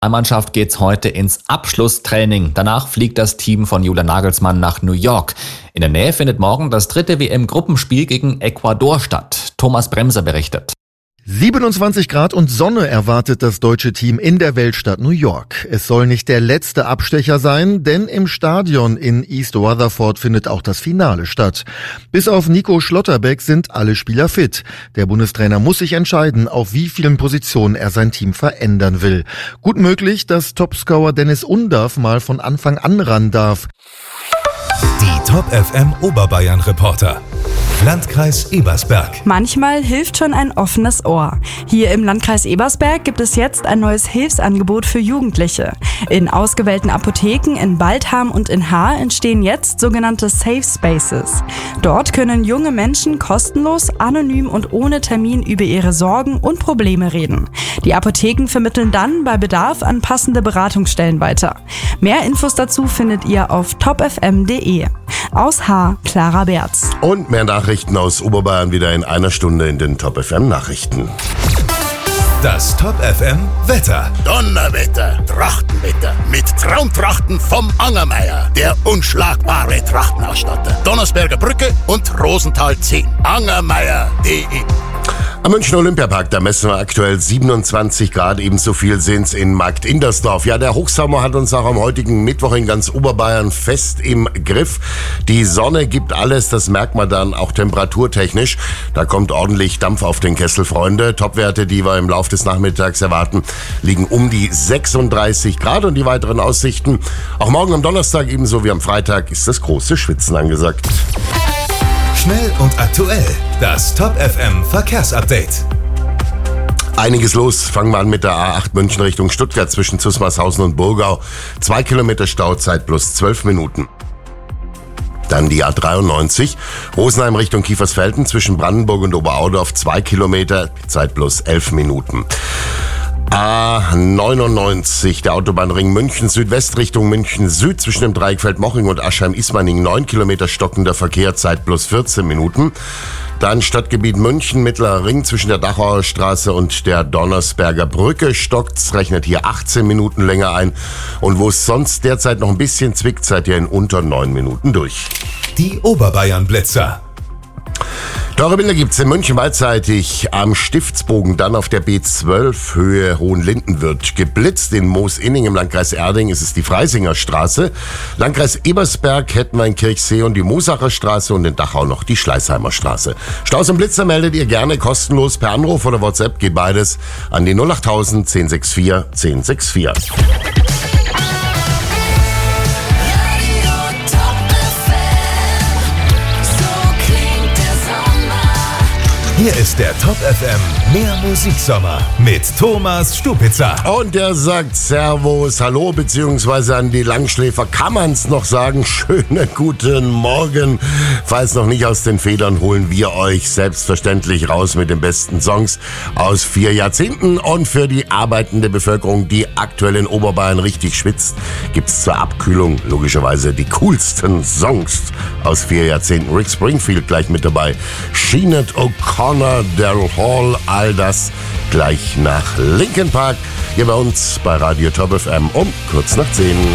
Die Mannschaft geht's heute ins Abschlusstraining. Danach fliegt das Team von Julian Nagelsmann nach New York. In der Nähe findet morgen das 3. WM-Gruppenspiel gegen Ecuador statt. Thomas Bremser berichtet. 27 Grad und Sonne erwartet das deutsche Team in der Weltstadt New York. Es soll nicht der letzte Abstecher sein, denn im Stadion in East Rutherford findet auch das Finale statt. Bis auf Nico Schlotterbeck sind alle Spieler fit. Der Bundestrainer muss sich entscheiden, auf wie vielen Positionen er sein Team verändern will. Gut möglich, dass Topscorer Dennis Undaff mal von Anfang an ran darf. Die Top FM Oberbayern Reporter. Landkreis Ebersberg. Manchmal hilft schon ein offenes Ohr. Hier im Landkreis Ebersberg gibt es jetzt ein neues Hilfsangebot für Jugendliche. In ausgewählten Apotheken in Baldham und in Haar entstehen jetzt sogenannte Safe Spaces. Dort können junge Menschen kostenlos, anonym und ohne Termin über ihre Sorgen und Probleme reden. Die Apotheken vermitteln dann bei Bedarf an passende Beratungsstellen weiter. Mehr Infos dazu findet ihr auf topfm.de. Aus Haar, Clara Berz. Und mehr Nachrichten aus Oberbayern wieder in einer Stunde in den Top FM Nachrichten. Das Top FM Wetter. Donnerwetter, Trachtenwetter mit Traumtrachten vom Angermeier, der unschlagbare Trachtenausstatter. Donnersberger Brücke und Rosenthal 10. Angermeier.de. Am Münchner Olympiapark, da messen wir aktuell 27 Grad, ebenso viel sind's in Markt Indersdorf. Ja, der Hochsommer hat uns auch am heutigen Mittwoch in ganz Oberbayern fest im Griff. Die Sonne gibt alles, das merkt man dann auch temperaturtechnisch. Da kommt ordentlich Dampf auf den Kessel, Freunde. Topwerte, die wir im Laufe des Nachmittags erwarten, liegen um die 36 Grad und die weiteren Aussichten. Auch morgen am Donnerstag ebenso wie am Freitag ist das große Schwitzen angesagt. Schnell und aktuell. Das Top FM Verkehrsupdate. Einiges los. Fangen wir an mit der A8 München Richtung Stuttgart zwischen Zusmarshausen und Burgau. 2 Kilometer Stauzeit plus 12 Minuten. Dann die A93 Rosenheim Richtung Kiefersfelden zwischen Brandenburg und Oberaudorf. 2 Kilometer, Zeit plus 11 Minuten. A99, der Autobahnring München Südwest Richtung München Süd zwischen dem Dreieck Feldmoching und Aschheim-Ismaning 9 Kilometer stockender Verkehr, Zeit plus 14 Minuten. Dann Stadtgebiet München, Mittlerer Ring zwischen der Dachauer Straße und der Donnersberger Brücke stockt's, rechnet hier 18 Minuten länger ein. Und wo es sonst derzeit noch ein bisschen zwickt, seid ihr in unter 9 Minuten durch. Die Oberbayern Blitzer. Teure Bilder gibt's in München beidseitig am Stiftsbogen, dann auf der B12 Höhe Hohenlinden wird geblitzt. In Moosinning im Landkreis Erding ist es die Freisinger Straße. Landkreis Ebersberg hätten wir in Kirchsee und die Moosacher Straße und in Dachau noch die Schleißheimer Straße. Staus und Blitzer meldet ihr gerne kostenlos per Anruf oder WhatsApp, geht beides an die 08000 1064 1064. Hier ist der Top FM Mehr Musiksommer mit Thomas Stupitzer. Und der sagt Servus, Hallo, beziehungsweise an die Langschläfer kann man's noch sagen. Schönen guten Morgen. Falls noch nicht aus den Federn, holen wir euch selbstverständlich raus mit den besten Songs aus 4 Jahrzehnten. Und für die arbeitende Bevölkerung, die aktuell in Oberbayern richtig schwitzt, gibt's zur Abkühlung logischerweise die coolsten Songs aus 4 Jahrzehnten. Rick Springfield gleich mit dabei. Sinead O'Connor, Daryl Hall, all das gleich nach Linkin Park. Hier bei uns bei Radio Top FM um kurz nach 10.